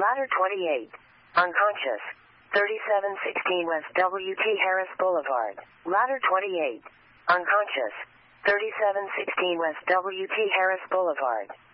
Ladder 28. Unconscious. 3716 West W.T. Harris Boulevard. Ladder 28. Unconscious. 3716 West W.T. Harris Boulevard.